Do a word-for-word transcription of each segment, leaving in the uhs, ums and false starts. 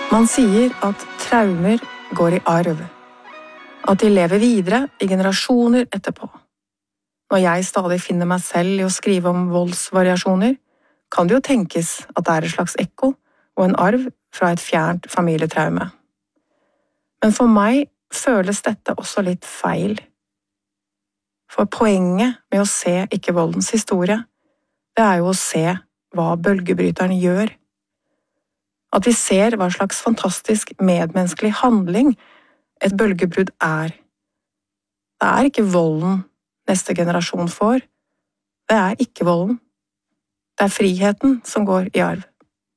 Man sier at traumer går i arv, at de lever videre i generasjoner etterpå. Når jeg stadig finner meg selv i å skrive om voldsvariasjoner, kan det jo tenkes at det er et slags ekko og en arv fra et fjernt familietraume. Men for meg føles dette også litt feil. For poenget med å se ikke voldens historie, det er jo å se hva bølgebryteren gjør. At vi ser hva slags fantastisk medmenneskelig handling et bølgebrudd er. Det er ikke volden neste generasjon får. Det er ikke volden. Det er friheten som går i arv.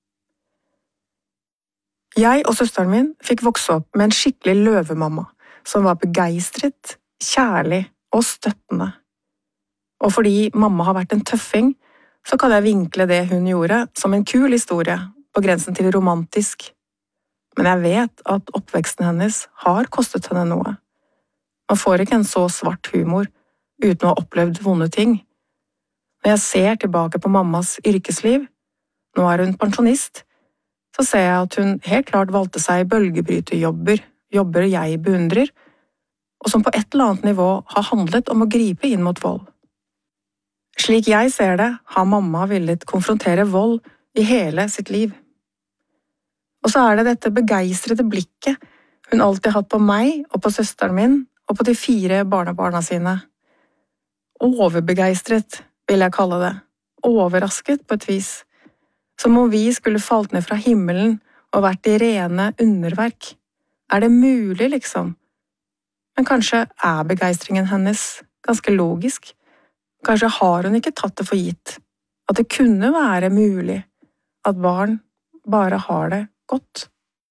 Jeg og søsteren min fikk vokse opp med en skikkelig løvemamma, som var begeistret, kjærlig og støttende. Og fordi mamma har vært en tøffing, så kan jeg vinkle det hun gjorde som en kul historie, på grensen til romantisk. Men jeg vet at oppveksten hennes har kostet henne noe. Man får ikke en så svart humor uten å ha opplevd vonde ting. Når jeg ser tilbake på mammas yrkesliv, nå er hun pensjonist, så ser jeg at hun helt klart valgte seg bølgebryterjobber, jobber jeg beundrer, og som på et eller annet nivå har handlet om å gripe inn mot vold. Slik jeg ser det, har mamma villet konfrontere vold i hele sitt liv. Og så er det dette begeistrede blikket hun alltid har hatt på meg og på søsteren min og på de fire barnebarna sine. Overbegeistret, vil jeg kalle det. Overrasket på et vis. Som om vi skulle falt ned fra himmelen og vært i rene underverk. Er det mulig, liksom? Men kanskje er begeistringen hennes ganske logisk. Kanskje har hun ikke tatt det for gitt. At det kunne være mulig at barn bare har det godt.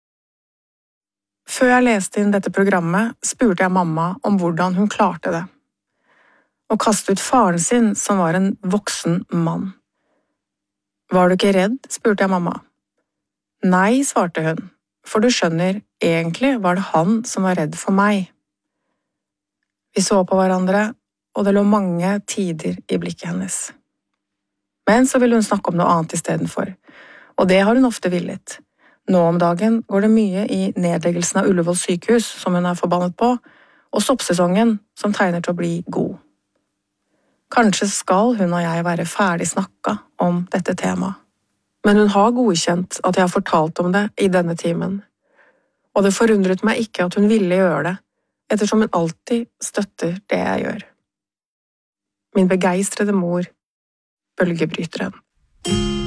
Før jeg leste inn dette programmet, spurte jeg mamma om hvordan hun klarte det. Å kaste ut faren sin, som var en voksen mann. Var du ikke redd, spurte jeg mamma. Nei, svarte hun, for du skjønner, egentlig var det han som var redd for meg. Vi så på hverandre, og det lå mange tider i blikket hennes. Men så ville hun snakke om noe annet i stedet for, og det har hun ofte villet. Nå om dagen går det mye i nedleggelsen av Ullevål sykehus, som hun er forbannet på, og soppsesongen, som tegner til å bli god. Kanskje skal hun og jeg være ferdig snakka om dette temaet. Men hun har godkjent at jeg har fortalt om det i denne timen. Og det forundret meg ikke at hun ville gjøre det, ettersom hun alltid støtter det jeg gjør. Min begeistrede mor, bølgebryteren.